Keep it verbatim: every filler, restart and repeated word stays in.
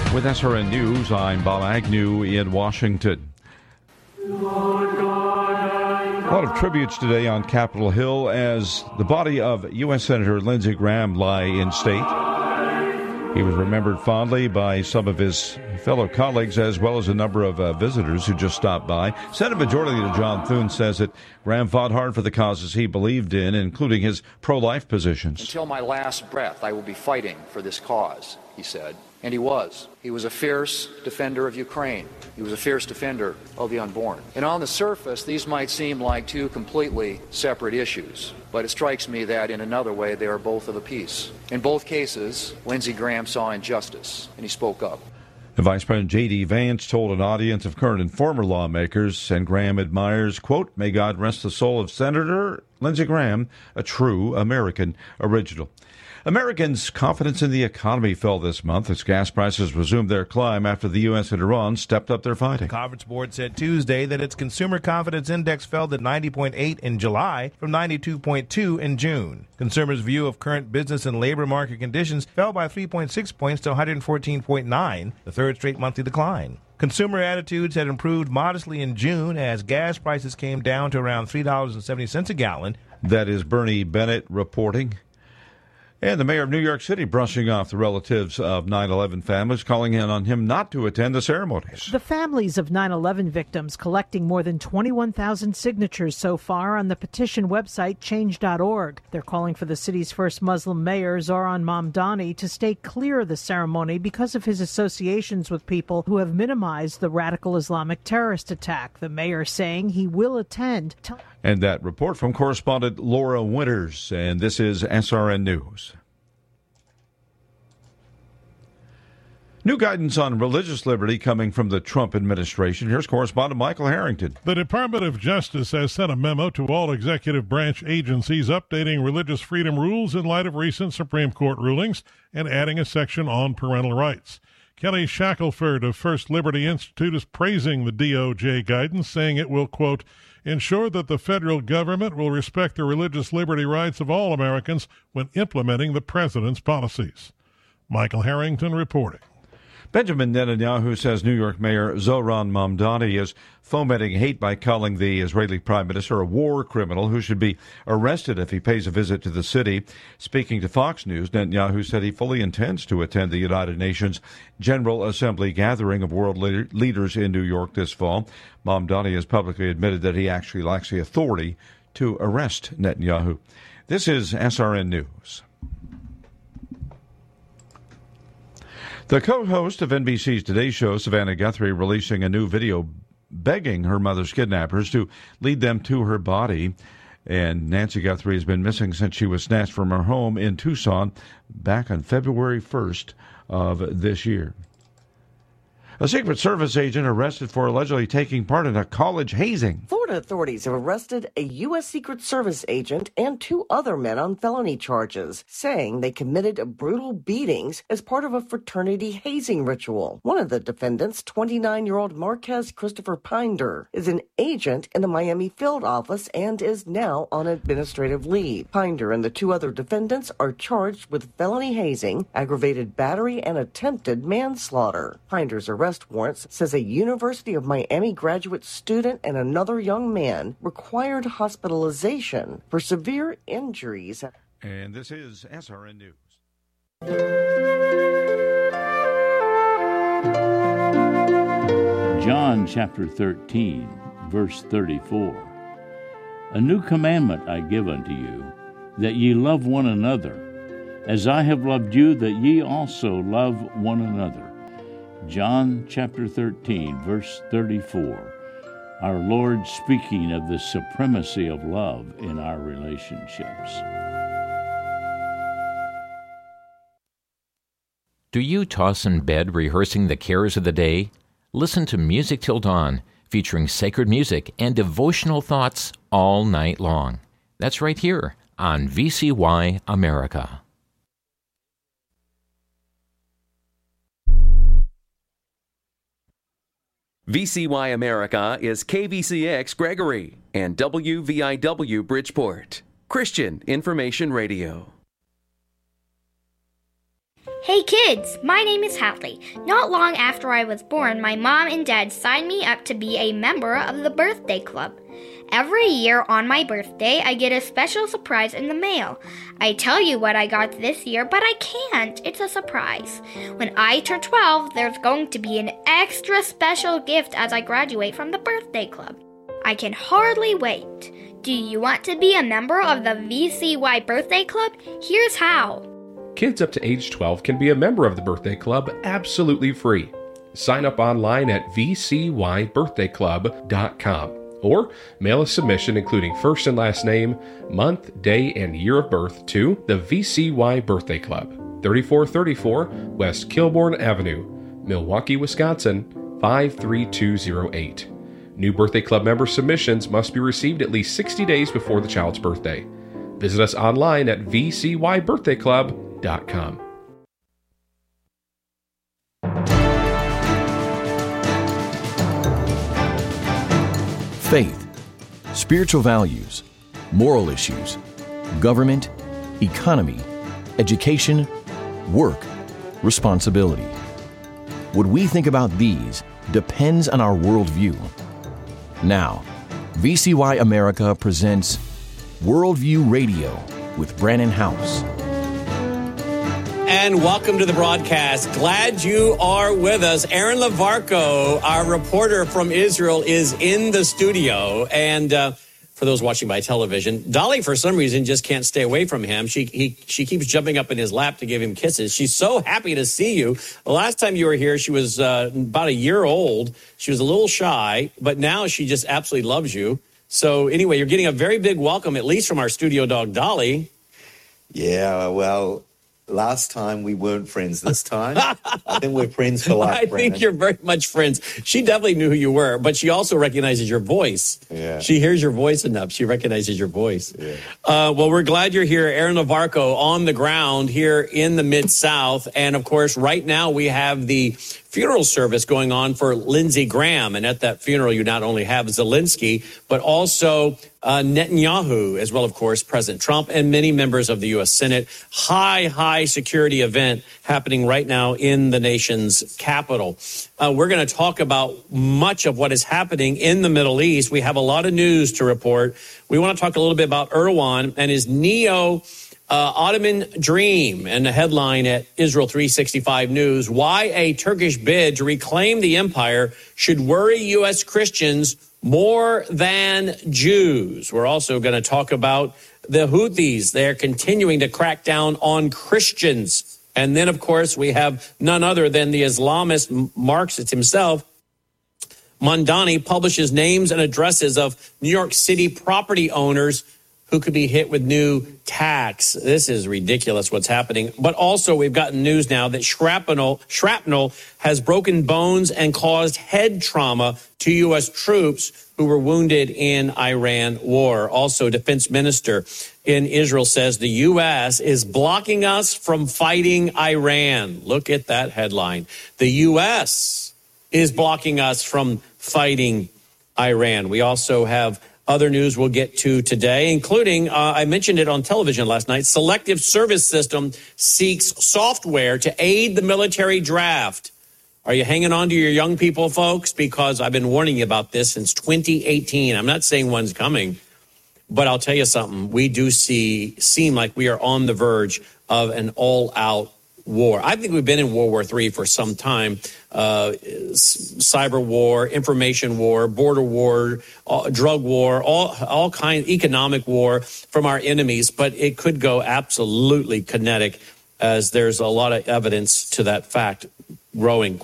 With S R N News, I'm Bob Agnew in Washington. A lot of tributes today on Capitol Hill as the body of U S Senator Lindsey Graham lie in state. He was remembered fondly by some of his fellow colleagues as well as a number of uh, visitors who just stopped by. Senate Majority Leader John Thune says that Graham fought hard for the causes he believed in, including his pro-life positions. Until my last breath, I will be fighting for this cause, he said. And he was. He was a fierce defender of Ukraine. He was a fierce defender of the unborn. And on the surface, these might seem like two completely separate issues. But it strikes me that in another way, they are both of a piece. In both cases, Lindsey Graham saw injustice, and he spoke up. The Vice President J D. Vance told an audience of current and former lawmakers, and Graham admires, quote, "May God rest the soul of Senator Lindsey Graham, a true American original." Americans' confidence in the economy fell this month as gas prices resumed their climb after the U S and Iran stepped up their fighting. The Conference Board said Tuesday that its consumer confidence index fell to ninety point eight in July from ninety-two point two in June. Consumers' view of current business and labor market conditions fell by three point six points to one hundred fourteen point nine, the third straight monthly decline. Consumer attitudes had improved modestly in June as gas prices came down to around three dollars and seventy cents a gallon. That is Bernie Bennett reporting. And the mayor of New York City brushing off the relatives of nine eleven families, calling in on him not to attend the ceremonies. The families of nine eleven victims collecting more than twenty-one thousand signatures so far on the petition website change dot org. They're calling for the city's first Muslim mayor, Zohran Mamdani, to stay clear of the ceremony because of his associations with people who have minimized the radical Islamic terrorist attack. The mayor saying he will attend. And that report from correspondent Laura Winters, and this is S R N News. New guidance on religious liberty coming from the Trump administration. Here's correspondent Michael Harrington. The Department of Justice has sent a memo to all executive branch agencies updating religious freedom rules in light of recent Supreme Court rulings and adding a section on parental rights. Kelly Shackelford of First Liberty Institute is praising the D O J guidance, saying it will, quote, ensure that the federal government will respect the religious liberty rights of all Americans when implementing the president's policies. Michael Harrington reporting. Benjamin Netanyahu says New York Mayor Zohran Mamdani is fomenting hate by calling the Israeli prime minister a war criminal who should be arrested if he pays a visit to the city. Speaking to Fox News, Netanyahu said he fully intends to attend the United Nations General Assembly gathering of world leaders in New York this fall. Mamdani has publicly admitted that he actually lacks the authority to arrest Netanyahu. This is S R N News. The co-host of N B C's Today Show, Savannah Guthrie, releasing a new video begging her mother's kidnappers to lead them to her body. And Nancy Guthrie has been missing since she was snatched from her home in Tucson back on February first of this year. A Secret Service agent arrested for allegedly taking part in a college hazing. Florida authorities have arrested a U S. Secret Service agent and two other men on felony charges, saying they committed brutal beatings as part of a fraternity hazing ritual. One of the defendants, twenty-nine-year-old Marquez Christopher Pinder, is an agent in the Miami field office and is now on administrative leave. Pinder and the two other defendants are charged with felony hazing, aggravated battery, and attempted manslaughter. Pinder's arrest warrants says a University of Miami graduate student and another young man required hospitalization for severe injuries. And this is S R N News. John chapter thirteen, verse thirty-four. A new commandment I give unto you, that ye love one another, as I have loved you, that ye also love one another. John chapter thirteen, verse thirty-four. Our Lord speaking of the supremacy of love in our relationships. Do you toss in bed rehearsing the cares of the day? Listen to Music Till Dawn, featuring sacred music and devotional thoughts all night long. That's right here on V C Y America. V C Y America is K V C X Gregory and W V I W Bridgeport, Christian Information Radio. Hey kids, my name is Hadley. Not long after I was born, my mom and dad signed me up to be a member of the birthday club. Every year on my birthday, I get a special surprise in the mail. I tell you what I got this year, but I can't. It's a surprise. When I turn twelve, there's going to be an extra special gift as I graduate from the birthday club. I can hardly wait. Do you want to be a member of the V C Y Birthday Club? Here's how. Kids up to age twelve can be a member of the birthday club absolutely free. Sign up online at v c y birthday club dot com or mail a submission including first and last name, month, day, and year of birth to the V C Y Birthday Club, thirty-four thirty-four West Kilbourne Avenue, Milwaukee, Wisconsin, five three two zero eight. New birthday club member submissions must be received at least sixty days before the child's birthday. Visit us online at v c y birthday club dot com. Faith, spiritual values, moral issues, government, economy, education, work, responsibility. What we think about these depends on our worldview. Now, V C Y America presents Worldview Radio with Brannon House. And welcome to the broadcast. Glad you are with us. Aaron Levarco, our reporter from Israel, is in the studio. And uh, for those watching by television, Dolly, for some reason, just can't stay away from him. She he, she keeps jumping up in his lap to give him kisses. She's so happy to see you. The last time you were here, she was uh, about a year old. She was a little shy, but now she just absolutely loves you. So anyway, you're getting a very big welcome, at least from our studio dog, Dolly. Yeah, well... Last time we weren't friends. This time, I think we're friends for life. I Brandon. think you're very much friends. She definitely knew who you were, but she also recognizes your voice. Yeah. She hears your voice enough. She recognizes your voice. Yeah. Uh, well, we're glad you're here. Aaron Levarco on the ground here in the Mid-South. And, of course, right now we have the funeral service going on for Lindsey Graham. And at that funeral, you not only have Zelensky, but also uh, Netanyahu, as well, of course, President Trump and many members of the U S Senate. High, high security event happening right now in the nation's capital. Uh, we're going to talk about much of what is happening in the Middle East. We have a lot of news to report. We want to talk a little bit about Erdogan and his neo Uh, Ottoman dream, and the headline at Israel three sixty-five News, why a Turkish bid to reclaim the empire should worry U S Christians more than Jews. We're also going to talk about the Houthis. They're continuing to crack down on Christians. And then, of course, we have none other than the Islamist Marxist himself. Mamdani publishes names and addresses of New York City property owners who could be hit with new tax. This is ridiculous what's happening. But also we've gotten news now that shrapnel, shrapnel has broken bones and caused head trauma to U S troops who were wounded in Iran war. Also, Defense Minister in Israel says the U S is blocking us from fighting Iran. Look at that headline. The U S is blocking us from fighting Iran. We also have other news we'll get to today, including, uh, I mentioned it on television last night, Selective Service System seeks software to aid the military draft. Are you hanging on to your young people, folks? Because I've been warning you about this since twenty eighteen. I'm not saying one's coming, but I'll tell you something. We do see seem like we are on the verge of an all-out war. I think we've been in World War Three for some time. Uh, cyber war, information war, border war, uh, drug war, all all kind, economic war from our enemies. But it could go absolutely kinetic, as there's a lot of evidence to that fact growing